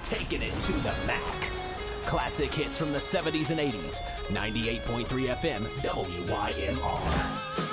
taking it to the max. Classic hits from the 70s and 80s. 98.3 FM, WYMR.